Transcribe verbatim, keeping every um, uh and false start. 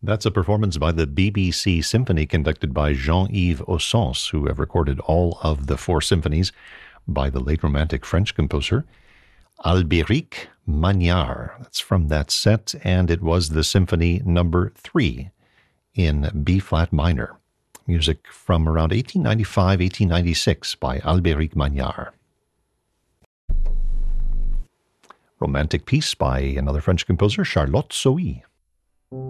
That's a performance by the B B C Symphony conducted by Jean-Yves Ossens, who have recorded all of the four symphonies by the late Romantic French composer Albéric Magnard. That's from that set, and it was the symphony number three in B-flat minor. Music from around eighteen ninety-five, eighteen ninety-six by Albéric Magnard. Romantic piece by another French composer, Charlotte Sohi.